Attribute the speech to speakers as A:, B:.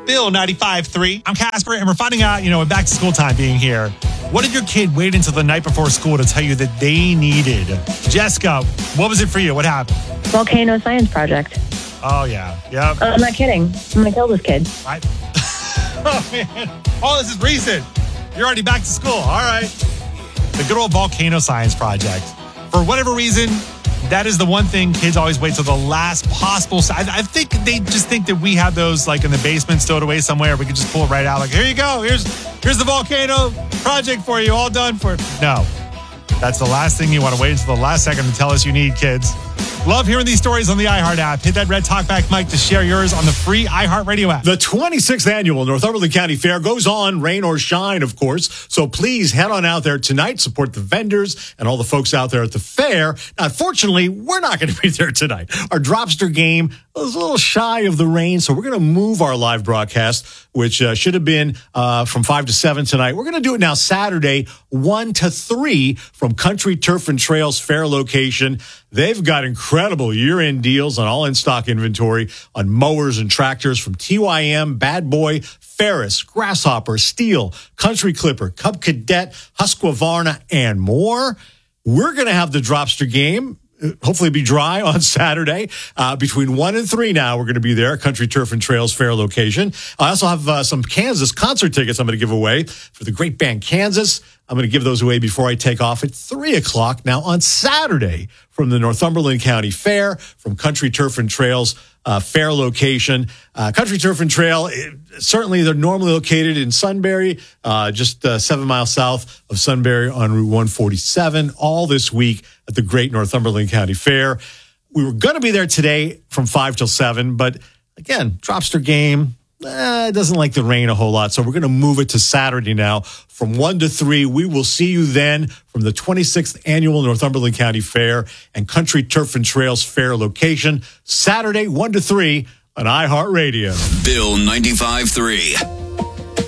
A: Bill 95.3. I'm Casper, and we're finding out, with back to school time being here, what did your kid wait until the night before school to tell you that they needed? Jessica, what was it for you? What happened?
B: Volcano science project.
A: Oh, yeah. Yep.
B: I'm not kidding. I'm going to kill this kid.
A: Oh, man. Oh, this is recent. You're already back to school. All right. The good old volcano science project. For whatever reason, that is the one thing kids always wait till the last possible. I think they just think that we have those like in the basement stowed away somewhere. We can just pull it right out. Like, here you go. Here's the volcano project for you. All done for it. No, that's the last thing you want to wait until the last second to tell us you need, kids. Love hearing these stories on the iHeart app. Hit that red talkback mic to share yours on the free iHeartRadio app.
C: The 26th annual Northumberland County Fair goes on, rain or shine, of course. So please head on out there tonight. Support the vendors and all the folks out there at the fair. Now, unfortunately, we're not going to be there tonight. Our Dropster game was a little shy of the rain, so we're going to move our live broadcast, which should have been from 5 to 7 tonight. We're going to do it now Saturday, 1 to 3 from Country Turf and Trails Fair location. They've got incredible year-end deals on all in-stock inventory on mowers and tractors from TYM, Bad Boy, Ferris, Grasshopper, Steel, Country Clipper, Cub Cadet, Husqvarna, and more. We're going to have the Dropster game. Hopefully be dry on Saturday. Between 1 and 3 now, we're going to be there, Country Turf and Trails Fair location. I also have some Kansas concert tickets I'm going to give away for the great band Kansas. I'm going to give those away before I take off at 3 o'clock now on Saturday from the Northumberland County Fair, from Country Turf and Trails Fair location. Country Turf and Trail, certainly they're normally located in Sunbury, just 7 miles south of Sunbury on Route 147, all this week at the great Northumberland County Fair. We were going to be there today from 5 till 7, but again, Dropster game, it doesn't like the rain a whole lot, so we're going to move it to Saturday now from 1 to 3. We will see you then from the 26th Annual Northumberland County Fair and Country Turf and Trails Fair location, Saturday, 1 to 3 on iHeartRadio.
D: Bill 95.3.